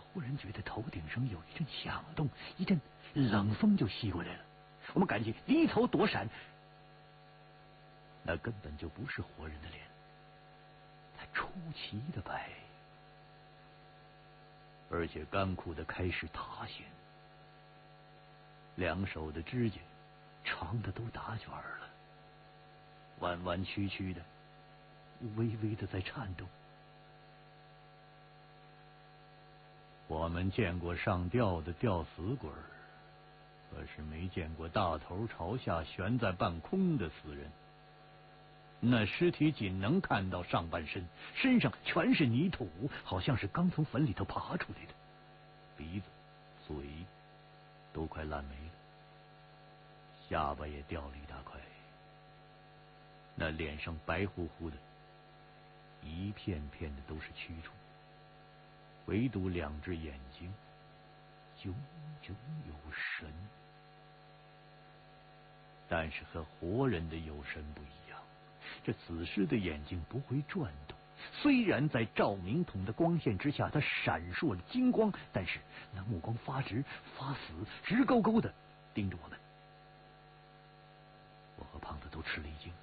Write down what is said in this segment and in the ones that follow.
忽然觉得头顶上有一阵响动，一阵冷风就吸过来了。我们赶紧低头躲闪，那根本就不是活人的脸，它出奇的白，而且干枯的开始塌陷，两手的指甲长的都打卷了，弯弯曲曲的，微微的在颤动。我们见过上吊的吊死鬼，可是没见过大头朝下悬在半空的死人。那尸体仅能看到上半身，身上全是泥土，好像是刚从坟里头爬出来的，鼻子、嘴都快烂没了，下巴也掉了一大块，那脸上白乎乎的，一片片的都是蛆虫，唯独两只眼睛炯炯有神。但是和活人的有神不一样，这死尸的眼睛不会转动，虽然在照明筒的光线之下它闪烁着金光，但是那目光发直发死，直勾勾的盯着我们。我和胖子都吃了一惊，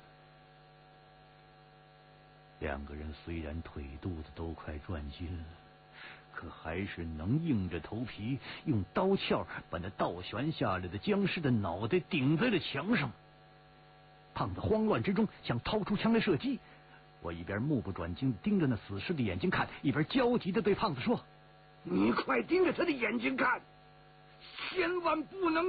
两个人虽然腿肚子都快转筋了，可还是能硬着头皮用刀鞘把那倒悬下来的僵尸的脑袋顶在了墙上。胖子慌乱之中想掏出枪来射击，我一边目不转睛盯着那死尸的眼睛看，一边焦急地对胖子说：“你快盯着他的眼睛看，千万不能